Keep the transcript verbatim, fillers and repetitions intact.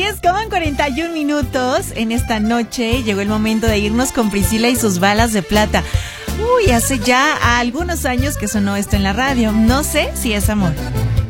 diez con cuarenta y un minutos. En esta noche llegó el momento de irnos con Priscila y sus balas de plata. Uy, hace ya algunos años que sonó esto en la radio. No sé si es amor.